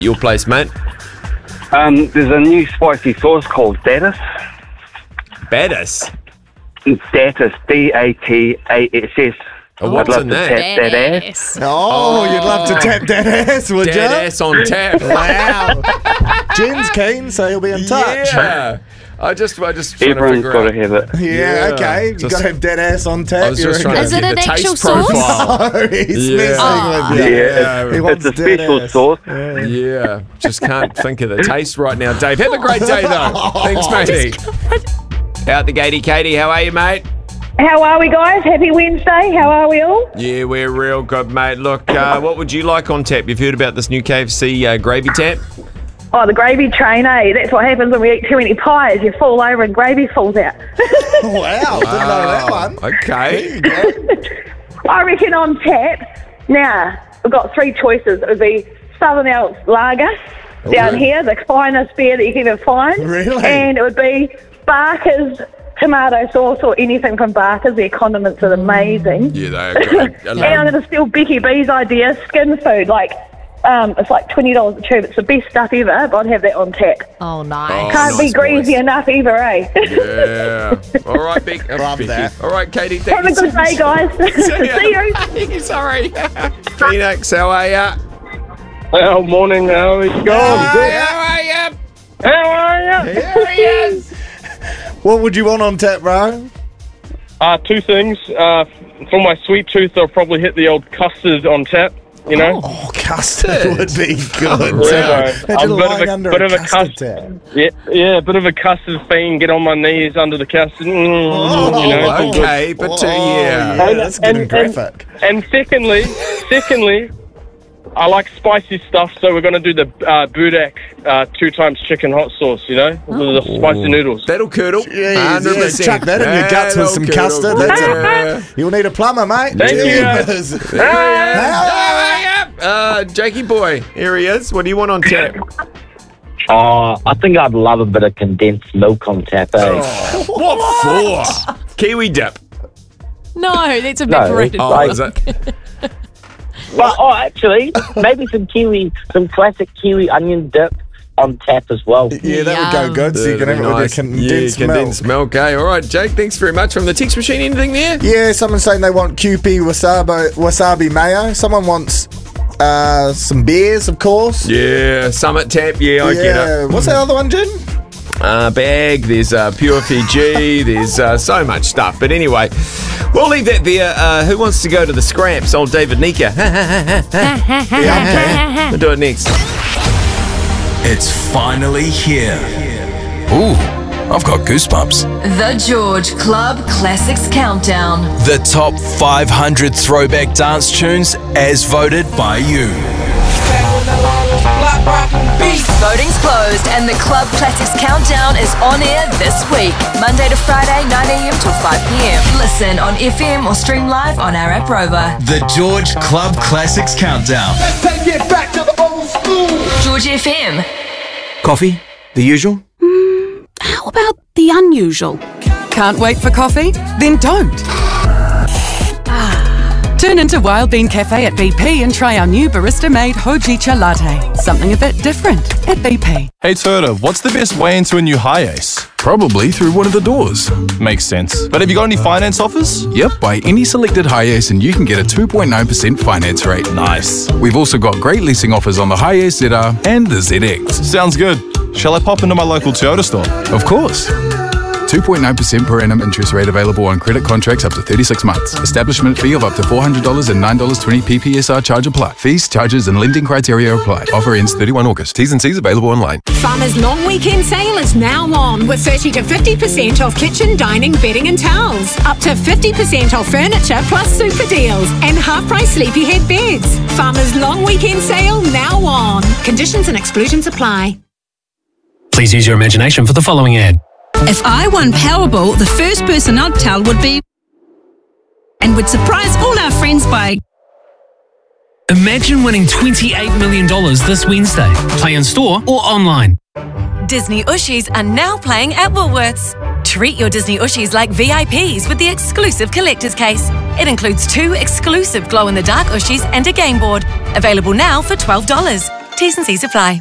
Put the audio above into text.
Your place, mate. There's a new spicy sauce called Datus. Baddis? Datus, D-A-T-A-S-S. Oh, what's in that? Tap that ass. Oh, you'd love to tap that ass, would you? Dead ass on tap. Wow. Jen's keen, so he'll be in touch. Yeah. I just trying to Everyone's figure got out. to have it. Yeah, okay. You've Just- got to have dead ass on I tap. was just trying Is to it get an the actual taste sauce? profile. Oh, he's Yeah. messing with you. Yeah, He wants it's a dead special ass. sauce. Yeah, just can't think of the taste right now, Dave. Have a great day, though. Thanks, matey. Out the gatey, Katie. How are you, mate? How are we, guys? Happy Wednesday. How are we all? Yeah, we're real good, mate. Look, what would you like on tap? You've heard about this new KFC gravy tap? Oh, the gravy train, eh? That's what happens when we eat too many pies. You fall over and gravy falls out. Wow, didn't know that one. Okay. I reckon on tap, now, we've got three choices. It would be Southern Alps Lager down here, the finest beer that you can even find. Really? And it would be Barker's tomato sauce or anything from Barker's. Their condiments are amazing. Yeah, they are great. And I'm going to steal Becky B's idea, skin food. It's like $20 a tube. It's the best stuff ever, but I'd have that on tap. Oh, nice. Can't be nice, greasy boys. enough either, eh? Yeah. All right, Love Becky. that. All right, Katie. Have a good day, guys. See you. Sorry. Phoenix, how are ya? Well, morning. How are you going? How are ya? How are you? Here he is. What would you want on tap, bro? Two things. For my sweet tooth, I'll probably hit the old custard on tap. You know? Oh, custard would be good. Yeah, Imagine I'm lying under bit a of a custard tap. Yeah, a bit of a custard fiend. Get on my knees under the custard. You know, it's all good. Okay, but yeah, that's getting graphic. And secondly, I like spicy stuff, so we're going to do the Budak 2x chicken hot sauce, you know? The spicy noodles. That'll curdle. Yeah, 100%. chuck that in your guts with some That'll custard. curdle. That's Yeah. it. You'll need a plumber, mate. Thank you. Jeebus. Jakey boy, here he is. What do you want on tap? Oh, I think I'd love a bit of condensed milk on tap, eh? What for? Kiwi dip. No, that's evaporated. No, Oh, it's is it? But, actually, maybe some classic kiwi onion dip on tap as well. Yeah, that would go good. So you can have it with your condensed milk. Condensed milk. Okay, all right, Jake. Thanks very much. From the text machine, anything there? Yeah, someone's saying they want Kewpie wasabi mayo. Someone wants some beers, of course. Yeah, Summit tap. Yeah, I get it. What's that other one, Jim? Bag, there's Pure Fiji, there's so much stuff. But anyway, we'll leave that there. Who wants to go to the scraps? Old David Nika. We'll do it next. It's finally here. Ooh, I've got goosebumps. The George Club Classics Countdown. The top 500 throwback dance tunes as voted by you. Voting's closed and the Club Classics Countdown is on air this week, Monday to Friday, 9 a.m. till 5 p.m. Listen on FM or stream live on our app Rover. The George Club Classics Countdown. Let's take it back to the old school. George FM. Coffee? The usual? How about the unusual? Can't wait for coffee? Then don't. Turn into Wild Bean Cafe at BP and try our new barista-made Hojicha latte. Something a bit different at BP. Hey Turda, what's the best way into a new Hi-Ace? Probably through one of the doors. Makes sense. But have you got any finance offers? Yep, buy any selected Hi-Ace and you can get a 2.9% finance rate. Nice. We've also got great leasing offers on the Hi-Ace ZR and the ZX. Sounds good. Shall I pop into my local Toyota store? Of course. 2.9% per annum interest rate available on credit contracts up to 36 months. Establishment fee of up to $400 and $9.20 PPSR charge apply. Fees, charges and lending criteria apply. Offer ends 31 August. T's and C's available online. Farmers' long weekend sale is now on with 30 to 50% off kitchen, dining, bedding and towels. Up to 50% off furniture plus super deals and half-price sleepyhead beds. Farmers' long weekend sale now on. Conditions and exclusions apply. Please use your imagination for the following ad. If I won Powerball, the first person I'd tell would be and would surprise all our friends by... Imagine winning $28 million this Wednesday. Play in store or online. Disney Ushies are now playing at Woolworths. Treat your Disney Ushies like VIPs with the exclusive collector's case. It includes 2 exclusive glow-in-the-dark Ushies and a game board. Available now for $12. T's and C's apply.